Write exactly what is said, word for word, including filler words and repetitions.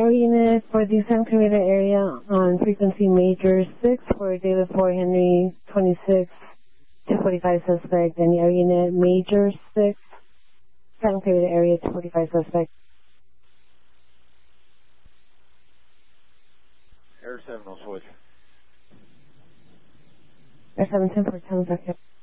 air unit for the San Camino area on frequency major six for David Fort Henry twenty-six two forty-five suspect, and the air unit major six, San Camino area two forty-five suspect. Air seven will switch. Air seven ten for ten suspect.